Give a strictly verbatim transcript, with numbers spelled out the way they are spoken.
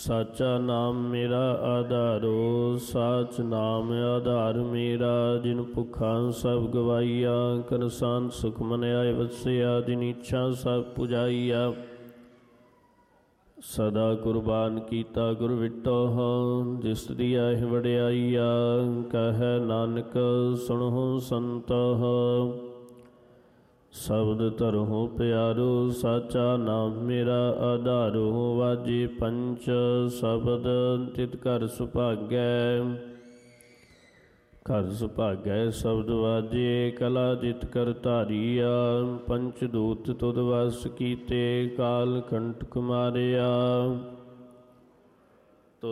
ਸਾਚਾ ਨਾਮ ਮੇਰਾ ਆਧਾਰੋ, ਸਾਚ ਨਾਮ ਆਧਾਰ ਮੇਰਾ। ਜਿਨ ਭੁੱਖਾਂ ਸਭ ਗਵਾਈਆ, ਕਰਸਾਨ ਸੁਖ ਮਨ ਆਏ ਵਸਿਆ। ਜਿਨ ਇੱਛਾ ਸਭ ਪੁਜਾਈਆ, ਸਦਾ ਕੁਰਬਾਨ ਕੀਤਾ ਗੁਰ ਵਿਟੋ। ਜਿਸ ਦੀ ਆਹ ਵਡਿਆਈਆ, ਕਹੈ ਨਾਨਕ ਸੁਣਹੁ ਸੰਤੋ। ਸ਼ਬਦ ਧਰਹੁ ਪਿਆਰੋ, ਸਾਚਾ ਨਾਮ ਮੇਰਾ ਆਧਾਰੋ। ਵਾਜੇ ਪੰਚ ਸ਼ਬਦ ਤਿਤ ਘਰ ਸੁਭਾਗੈ, ਘਰ ਸੁਭਾਗੈ ਸ਼ਬਦ ਵਾਜੇ। ਕਲਾ ਜਿਤ ਕਰ ਧਾਰੀਆ, ਪੰਚ ਦੂਤ ਤੁਧ ਵਸ ਕੀਤੇ। ਕਾਲ ਕੰਟਕ ਮਾਰਿਆ,